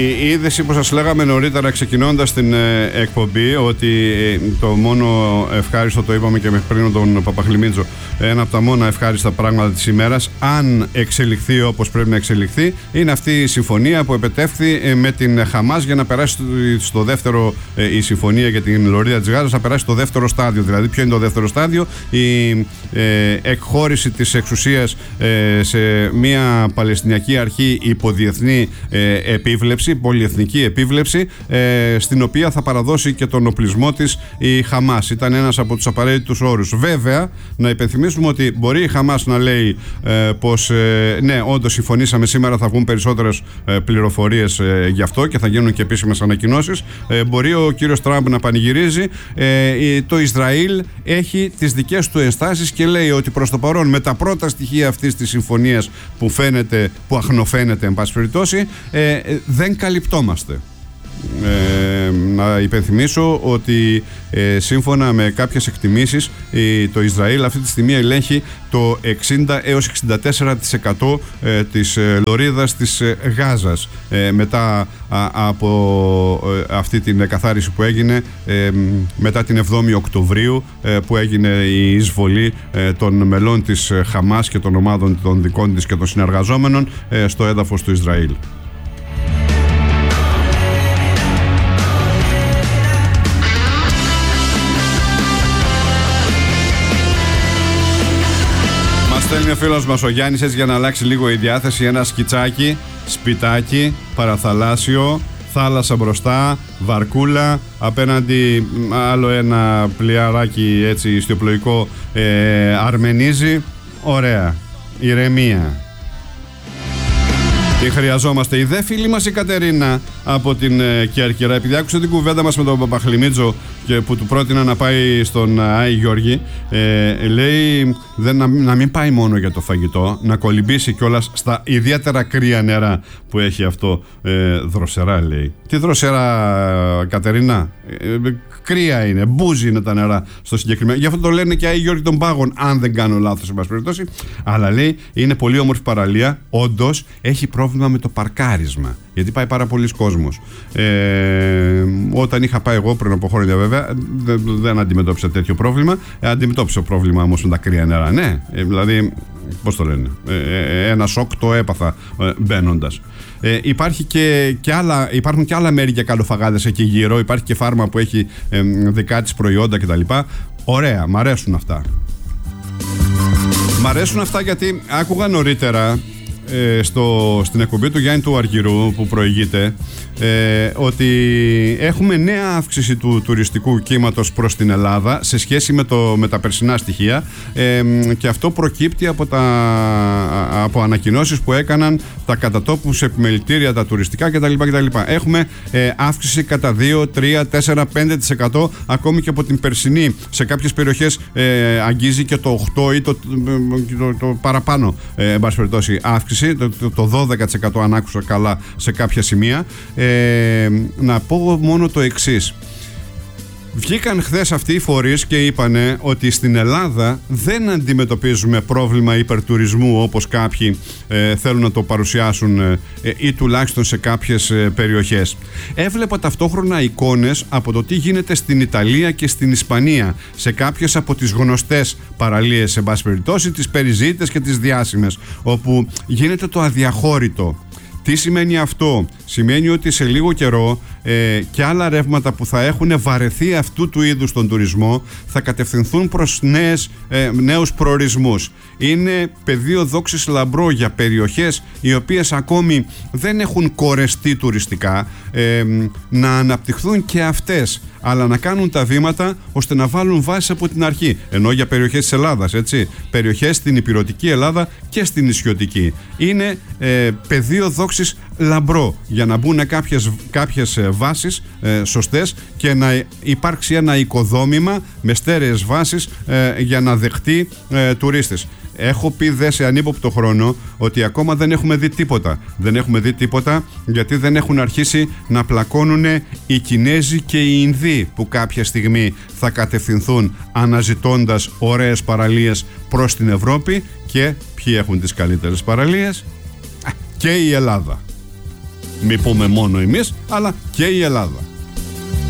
η είδηση που σας λέγαμε νωρίτερα ξεκινώντας την εκπομπή, ότι το μόνο ευχάριστο, το είπαμε και πριν τον Παπαχλημίτζο, ένα από τα μόνα ευχάριστα πράγματα της ημέρας, αν εξελιχθεί όπως πρέπει να εξελιχθεί, είναι αυτή η συμφωνία που επετεύχθη με την Χαμάς για να περάσει στο δεύτερο, η συμφωνία για την Λωρίδα της Γάζας, να περάσει στο δεύτερο στάδιο. Δηλαδή, ποιο είναι το δεύτερο στάδιο? Η εκχώρηση της εξουσίας σε μια Παλαιστινιακή αρχή υποδιεθνή επίβλεψη, πολυεθνική επίβλεψη, στην οποία θα παραδώσει και τον οπλισμό της η Χαμάς. Ήταν ένας από τους απαραίτητους όρους. Βέβαια, να υπενθυμίσουμε ότι μπορεί η Χαμάς να λέει πως ναι, όντως συμφωνήσαμε, σήμερα θα βγουν περισσότερες πληροφορίες γι' αυτό και θα γίνουν και επίσημες ανακοινώσεις. Μπορεί ο κύριος Τραμπ να πανηγυρίζει. Το Ισραήλ έχει τις δικές του ενστάσεις και λέει ότι προς το παρόν, με τα πρώτα στοιχεία αυτής της συμφωνίας που αχνοφαίνεται εν πάση περιπτώσει, δεν καλυπτόμαστε. Να υπενθυμίσω ότι σύμφωνα με κάποιες εκτιμήσεις, το Ισραήλ αυτή τη στιγμή ελέγχει το 60 έως 64% της λωρίδας της Γάζας, μετά από αυτή την εκαθάριση που έγινε μετά την 7η Οκτωβρίου, που έγινε η εισβολή των μελών της Χαμάς και των ομάδων των δικών της και των συνεργαζόμενων στο έδαφος του Ισραήλ. Στέλνει ο φίλος μας ο Γιάννης, έτσι για να αλλάξει λίγο η διάθεση, ένα σκιτσάκι, σπιτάκι, παραθαλάσσιο, θάλασσα μπροστά, βαρκούλα, απέναντι άλλο ένα πλοιαράκι έτσι ιστιοπλοϊκό, αρμενίζει. Ωραία, ηρεμία. Τι χρειαζόμαστε. Η δε φίλη μας η Κατερίνα από την Κέρκυρα, επειδή άκουσε την κουβέντα μας με τον Παπαχλημίτζο και που του πρότεινα να πάει στον Άη Γιώργη, λέει να μην πάει μόνο για το φαγητό, να κολυμπήσει κιόλας στα ιδιαίτερα κρύα νερά που έχει αυτό. Δροσερά, λέει. Τι δροσερά, Κατερίνα? Κρύα είναι, μπούζι είναι τα νερά στο συγκεκριμένο. Γι' αυτό το λένε και Άη Γιώργη των Πάγων, αν δεν κάνω λάθος, εν πάση περιπτώσει. Αλλά λέει είναι πολύ όμορφη παραλία. Όντως έχει πρόβλημα με το παρκάρισμα, γιατί πάει πάρα πολλοί κόσμος. Όταν είχα πάει εγώ πριν από χρόνια, βέβαια, δεν αντιμετώπισα τέτοιο πρόβλημα. Αντιμετώπισα πρόβλημα όμως με τα κρύα νερά. Ναι, δηλαδή, πώς το λένε, ένα σοκ το έπαθα μπαίνοντας. Υπάρχουν και άλλα μέρη για καλοφαγάδες εκεί γύρω. Υπάρχει και φάρμα που έχει δικά της προϊόντα κτλ. Ωραία, μ' αρέσουν αυτά. Μ' αρέσουν αυτά γιατί άκουγα νωρίτερα στην εκπομπή του Γιάννη του Αργυρού που προηγείται, ότι έχουμε νέα αύξηση του τουριστικού κύματος προς την Ελλάδα σε σχέση με τα περσινά στοιχεία, και αυτό προκύπτει από ανακοινώσεις που έκαναν τα κατατόπους επιμελητήρια, τα τουριστικά κτλ. Έχουμε αύξηση κατά 2, 3, 4, 5%, ακόμη και από την περσινή. Σε κάποιες περιοχές αγγίζει και το 8 ή το παραπάνω, εν πάση περιπτώσει, αύξηση, το 12% αν άκουσα καλά σε κάποια σημεία. Να πω μόνο το εξής. Βγήκαν χθες αυτοί οι φορείς και είπανε ότι στην Ελλάδα δεν αντιμετωπίζουμε πρόβλημα υπερτουρισμού όπως κάποιοι θέλουν να το παρουσιάσουν, ή τουλάχιστον σε κάποιες περιοχές. Έβλεπα ταυτόχρονα εικόνες από το τι γίνεται στην Ιταλία και στην Ισπανία, σε κάποιες από τις γνωστές παραλίες, σε πάση περιπτώσει, τις περιζήτητες και τις διάσημες, όπου γίνεται το αδιαχώρητο. Τι σημαίνει αυτό? Σημαίνει ότι σε λίγο καιρό και άλλα ρεύματα που θα έχουν βαρεθεί αυτού του είδους τον τουρισμό θα κατευθυνθούν προς νέους προορισμούς. Είναι πεδίο δόξης λαμπρό για περιοχές οι οποίες ακόμη δεν έχουν κορεστεί τουριστικά, να αναπτυχθούν και αυτές, αλλά να κάνουν τα βήματα ώστε να βάλουν βάσεις από την αρχή. Ενώ για περιοχές της Ελλάδας, έτσι, περιοχές στην Ηπειρωτική Ελλάδα και στην Νησιωτική. Είναι πεδίο δόξης λαμπρό για να μπουν κάποιες βάσεις σωστές και να υπάρξει ένα οικοδόμημα με στέρεες βάσεις για να δεχτεί τουρίστες. Έχω πει σε ανύποπτο χρόνο ότι ακόμα δεν έχουμε δει τίποτα. Δεν έχουμε δει τίποτα γιατί δεν έχουν αρχίσει να πλακώνουν οι Κινέζοι και οι Ινδοί, που κάποια στιγμή θα κατευθυνθούν αναζητώντας ωραίες παραλίες προς την Ευρώπη. Και ποιοι έχουν τις καλύτερες παραλίες? Και η Ελλάδα. Μη πούμε μόνο εμείς, αλλά και η Ελλάδα.